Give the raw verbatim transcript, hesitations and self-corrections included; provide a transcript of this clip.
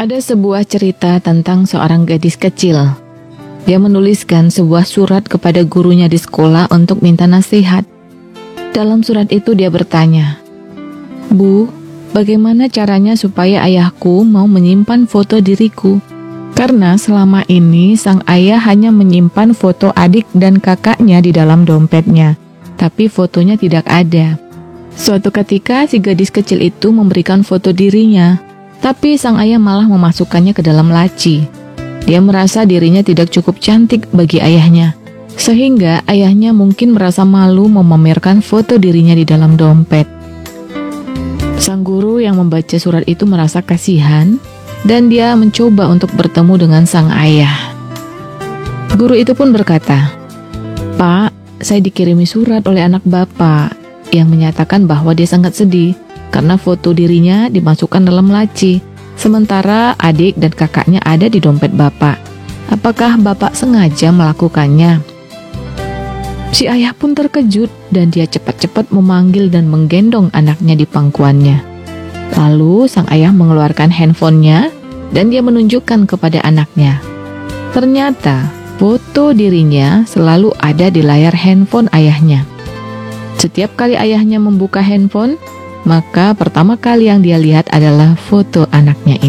Ada sebuah cerita tentang seorang gadis kecil. Dia menuliskan sebuah surat kepada gurunya di sekolah untuk minta nasihat. Dalam surat itu dia bertanya, "Bu, bagaimana caranya supaya ayahku mau menyimpan foto diriku? Karena selama ini sang ayah hanya menyimpan foto adik dan kakaknya di dalam dompetnya, tapi fotonya tidak ada." Suatu ketika si gadis kecil itu memberikan foto dirinya, tapi sang ayah malah memasukkannya ke dalam laci. Dia merasa dirinya tidak cukup cantik bagi ayahnya, sehingga ayahnya mungkin merasa malu memamerkan foto dirinya di dalam dompet. Sang guru yang membaca surat itu merasa kasihan, dan dia mencoba untuk bertemu dengan sang ayah. Guru itu pun berkata, "Pak, saya dikirimi surat oleh anak Bapak yang menyatakan bahwa dia sangat sedih karena foto dirinya dimasukkan dalam laci, sementara adik dan kakaknya ada di dompet Bapak. Apakah Bapak sengaja melakukannya?" Si ayah pun terkejut dan dia cepat-cepat memanggil dan menggendong anaknya di pangkuannya. Lalu sang ayah mengeluarkan handphonenya dan dia menunjukkan kepada anaknya. Ternyata foto dirinya selalu ada di layar handphone ayahnya. Setiap kali ayahnya membuka handphone, maka pertama kali yang dia lihat adalah foto anaknya ini.